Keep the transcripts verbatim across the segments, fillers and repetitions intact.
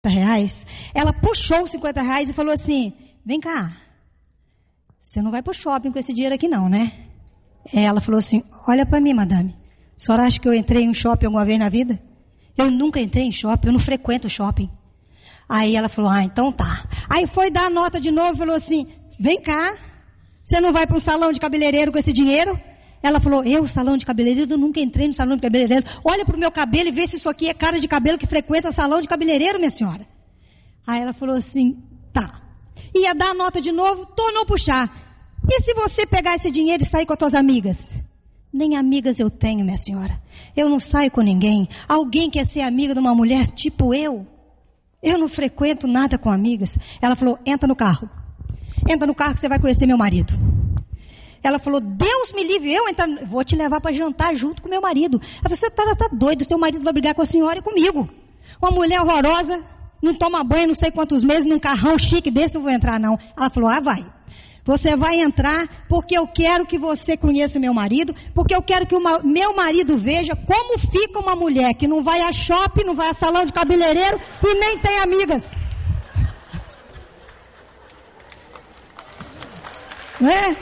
cinquenta reais, ela puxou os cinquenta reais e falou assim, vem cá, você não vai pro shopping com esse dinheiro aqui não, né? Ela falou assim, olha para mim, madame, a senhora acha que eu entrei em um shopping alguma vez na vida? Eu nunca entrei em shopping, eu não frequento shopping. Aí ela falou, ah, então tá. Aí foi dar a nota de novo e falou assim, vem cá, você não vai para um salão de cabeleireiro com esse dinheiro? Ela falou, eu, salão de cabeleireiro, eu nunca entrei no salão de cabeleireiro. Olha para o meu cabelo e vê se isso aqui é cara de cabelo que frequenta salão de cabeleireiro, minha senhora. Aí ela falou assim, tá. Ia dar a nota de novo, tornou a puxar. E se você pegar esse dinheiro e sair com as tuas amigas? Nem amigas eu tenho, minha senhora. Eu não saio com ninguém. Alguém quer ser amiga de uma mulher tipo eu? Eu não frequento nada com amigas. Ela falou, entra no carro. Entra no carro que você vai conhecer meu marido. Ela falou, Deus me livre, eu entrar, vou te levar para jantar junto com meu marido. Ela falou, você está tá doido, seu marido vai brigar com a senhora e comigo. Uma mulher horrorosa, não toma banho não sei quantos meses, num carrão chique desse, não vou entrar não. Ela falou, ah vai. Você vai entrar porque eu quero que você conheça o meu marido, porque eu quero que o meu marido veja como fica uma mulher que não vai a shopping, não vai a salão de cabeleireiro e nem tem amigas. Não é?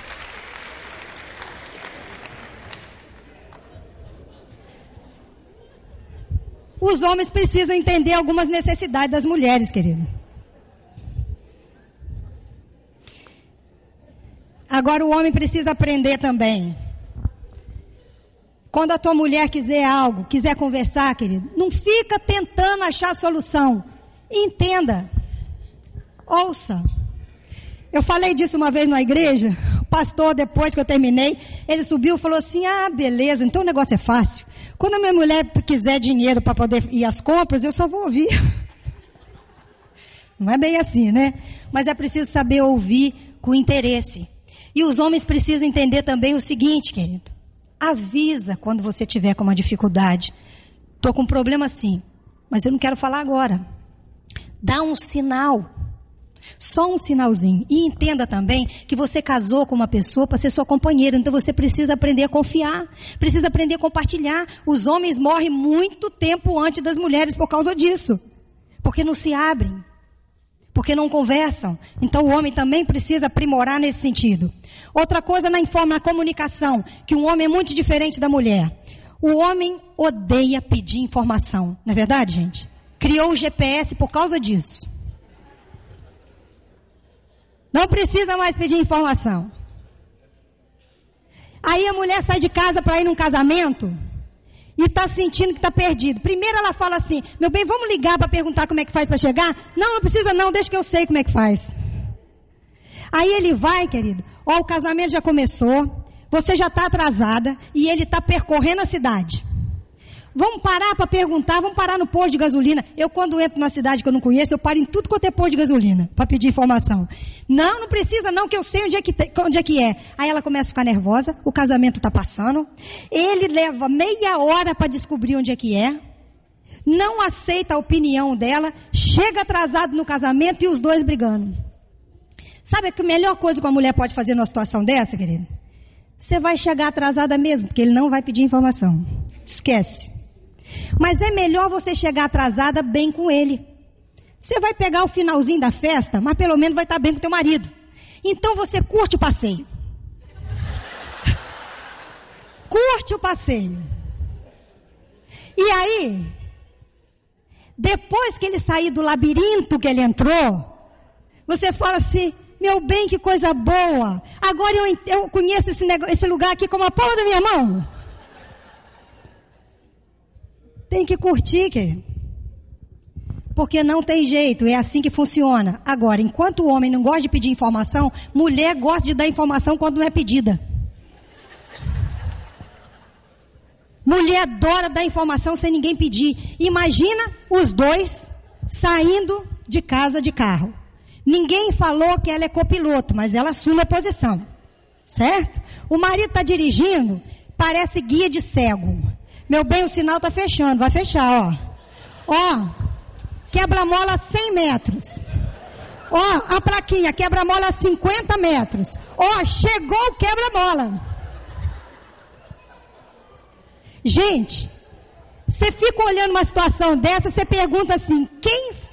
Os homens precisam entender algumas necessidades das mulheres, querido. Agora o homem precisa aprender também. Quando a tua mulher quiser algo, quiser conversar, querido, não fica tentando achar solução. Entenda. Ouça. Eu falei disso uma vez na igreja. O pastor, depois que eu terminei, ele subiu e falou assim, ah, beleza, então o negócio é fácil. Quando a minha mulher quiser dinheiro para poder ir às compras, eu só vou ouvir. Não é bem assim, né? Mas é preciso saber ouvir com interesse. E os homens precisam entender também o seguinte, querido. Avisa quando você tiver com uma dificuldade. Estou com um problema sim, mas eu não quero falar agora. Dá um sinal. Só um sinalzinho. E entenda também que você casou com uma pessoa para ser sua companheira. Então você precisa aprender a confiar. Precisa aprender a compartilhar. Os homens morrem muito tempo antes das mulheres por causa disso. Porque não se abrem. Porque não conversam. Então o homem também precisa aprimorar nesse sentido. Outra coisa na, na comunicação, que um homem é muito diferente da mulher. O homem odeia pedir informação. Não é verdade, gente? Criou o G P S por causa disso. Não precisa mais pedir informação. Aí a mulher sai de casa para ir num casamento e está sentindo que está perdido. Primeiro ela fala assim, meu bem, vamos ligar para perguntar como é que faz para chegar? Não, não precisa não, deixa que eu sei como é que faz. Aí ele vai, querido, ó, o casamento já começou, você já está atrasada e ele está percorrendo a cidade. Vamos parar para perguntar, vamos parar no posto de gasolina. Eu, quando entro numa cidade que eu não conheço, eu paro em tudo quanto é posto de gasolina, para pedir informação. Não, não precisa não, que eu sei onde é que, te, onde é que é. Aí ela começa a ficar nervosa, o casamento está passando. Ele leva meia hora para descobrir onde é que é. Não aceita a opinião dela, chega atrasado no casamento e os dois brigando. Sabe a melhor coisa que uma mulher pode fazer numa situação dessa, querido? Você vai chegar atrasada mesmo, porque ele não vai pedir informação. Esquece. Mas é melhor você chegar atrasada bem com ele. Você vai pegar o finalzinho da festa, mas pelo menos vai estar bem com o teu marido. Então você curte o passeio. Curte o passeio. E aí, depois que ele sair do labirinto que ele entrou, você fala assim, meu bem, que coisa boa. Agora eu, eu conheço esse, esse lugar aqui como a palma da minha mão. Tem que curtir, querido. Porque não tem jeito, é assim que funciona. Agora, enquanto o homem não gosta de pedir informação, mulher gosta de dar informação quando não é pedida. Mulher adora dar informação sem ninguém pedir. Imagina os dois saindo de casa de carro. Ninguém falou que ela é copiloto, mas ela assume a posição. Certo? O marido está dirigindo, parece guia de cego. Meu bem, o sinal está fechando, vai fechar, ó. Ó, quebra-mola cem metros. Ó, a plaquinha, quebra-mola cinquenta metros. Ó, chegou o quebra-mola. Gente, você fica olhando uma situação dessa, você pergunta assim, quem